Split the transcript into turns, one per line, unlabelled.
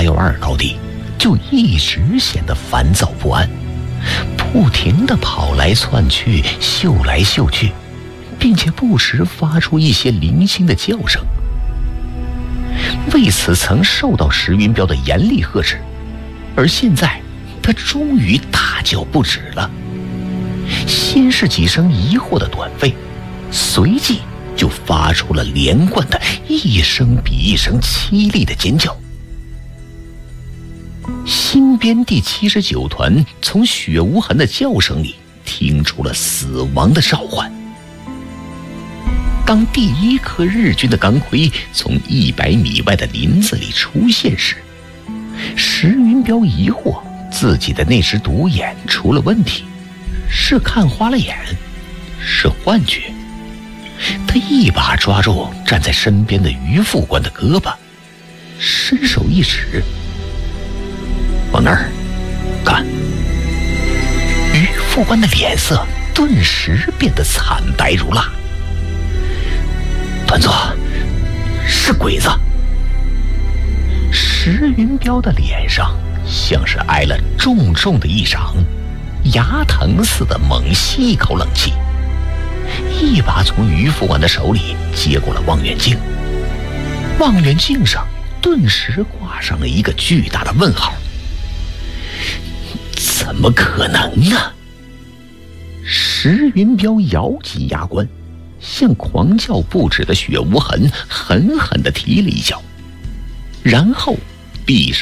812高地，就一直显得烦躁不安，不停地跑来窜去，嗅来嗅去，并且不时发出一些零星的叫声。为此曾受到石云彪的严厉呵斥，而现在他终于大叫不止了。先是几声疑惑的短吠，随即就发出了连贯的一声比一声凄厉的尖叫。新编第79团从血无痕的叫声里听出了死亡的召唤。当第一颗日军的钢盔从100米外的林子里出现时，石云彪疑惑自己的那只独眼出了问题，是看花了眼，是幻觉。他一把抓住站在身边的于副官的胳膊，伸手一指，往那儿看。于副官的脸色顿时变得惨白如蜡。团座，是鬼子。石云彪的脸上像是挨了重重的一掌，牙疼似的猛吸一口冷气，一把从于副官的手里接过了望远镜。望远镜上顿时挂上了一个巨大的问号。怎么可能呢？石云彪咬紧牙关，向狂叫不止的血无痕狠狠地踢了一脚，然后闭上